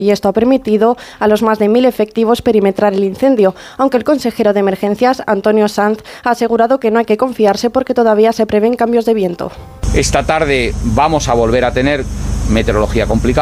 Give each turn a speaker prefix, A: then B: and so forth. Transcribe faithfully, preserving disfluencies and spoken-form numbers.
A: y esto ha permitido a los más de mil efectivos perimetrar el incendio, aunque el consejero de Emergencias, Antonio Sanz, ha asegurado que no hay que confiarse porque todavía se prevén cambios de viento.
B: Esta tarde vamos a volver a tener meteorología complicada.